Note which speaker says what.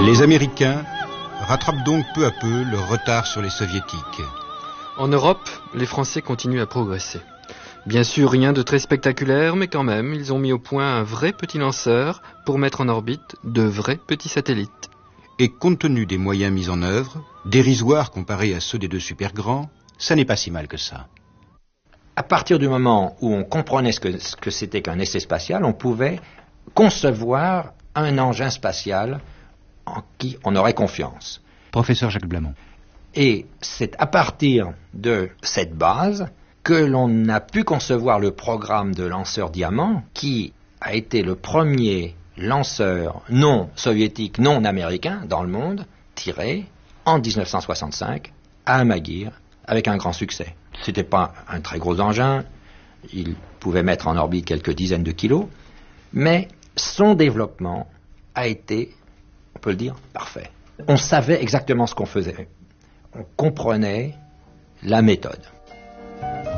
Speaker 1: Les Américains rattrapent donc peu à peu leur retard sur les Soviétiques.
Speaker 2: En Europe, les Français continuent à progresser. Bien sûr, rien de très spectaculaire, mais quand même, ils ont mis au point un vrai petit lanceur pour mettre en orbite de vrais petits satellites.
Speaker 1: Et compte tenu des moyens mis en œuvre, dérisoires comparés à ceux des deux super grands, ça n'est pas si mal que ça.
Speaker 3: À partir du moment où on comprenait ce que c'était qu'un essai spatial, on pouvait concevoir un engin spatial en qui on aurait confiance.
Speaker 4: Professeur Jacques Blamont.
Speaker 3: Et c'est à partir de cette base que l'on a pu concevoir le programme de lanceur Diamant, qui a été le premier lanceur non soviétique, non américain dans le monde, tiré en 1965 à Amaguir avec un grand succès. C'était pas un très gros engin, il pouvait mettre en orbite quelques dizaines de kilos, mais son développement a été, on peut le dire, parfait. On savait exactement ce qu'on faisait. On comprenait la méthode.